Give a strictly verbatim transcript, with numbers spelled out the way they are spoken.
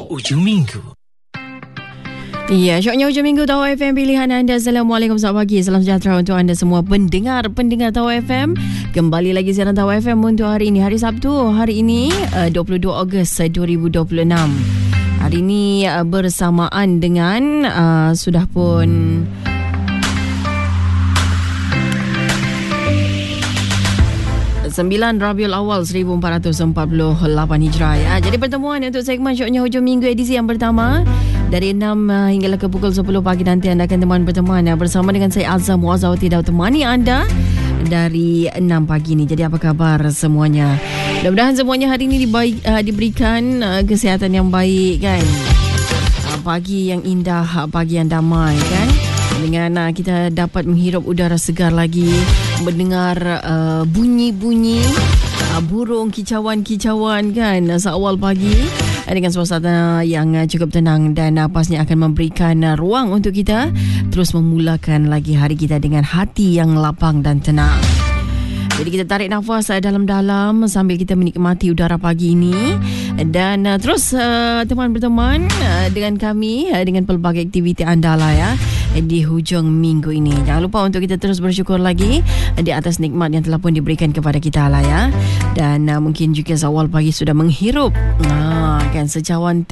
Ujung Minggu. Ya, syoknya hujung minggu Tawa F M pilihan anda. Assalamualaikum, selamat pagi, salam sejahtera untuk anda semua pendengar-pendengar Tawa F M. Kembali lagi siaran Tawa F M untuk hari ini, hari Sabtu. Hari ini uh, dua puluh dua Ogos dua ribu dua puluh enam. Hari ini uh, bersamaan dengan uh, sudah pun sembilan Rabiul Awal seribu empat ratus empat puluh lapan Hijrah ya. Jadi pertemuan untuk segmen syoknya hujung minggu edisi yang pertama dari enam uh, hinggalah ke pukul sepuluh pagi nanti anda akan teman berteman ya, bersama dengan saya Azza Muazzawati dan temani anda dari enam pagi ni. Jadi apa kabar semuanya? Mudah-mudahan semuanya hari ini dibaik, uh, diberikan uh, kesihatan yang baik kan. Uh, pagi yang indah, pagi yang damai kan. Dengan uh, kita dapat menghirup udara segar lagi, mendengar uh, bunyi-bunyi uh, burung kicauan-kicauan kan uh, seawal pagi uh, dengan suasana yang uh, cukup tenang dan uh, pastinya akan memberikan uh, ruang untuk kita terus memulakan lagi hari kita dengan hati yang lapang dan tenang. Jadi kita tarik nafas uh, dalam-dalam sambil kita menikmati udara pagi ini dan uh, terus uh, teman berteman uh, dengan kami uh, dengan pelbagai aktiviti anda lah ya di hujung minggu ini. Jangan lupa untuk kita terus bersyukur lagi di atas nikmat yang telah pun diberikan kepada kita lah ya. Dan uh, mungkin juga awal pagi sudah menghirup uh, kan secawan